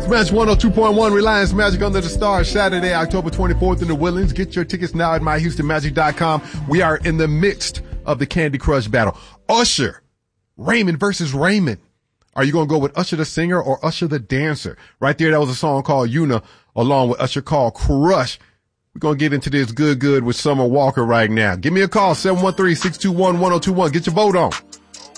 Smash 102.1 Reliance Magic Under the Stars, Saturday, October 24th in the Woodlands. Get your tickets now at myhoustonmagic.com. We are in the midst of the Candy Crush battle. Usher, Raymond versus Raymond. Are you going to go with Usher the singer or Usher the dancer? Right there, that was a song called Una, along with Usher called Crush. We're going to get into this good with Summer Walker right now. Give me a call, 713-621-1021. Get your vote on.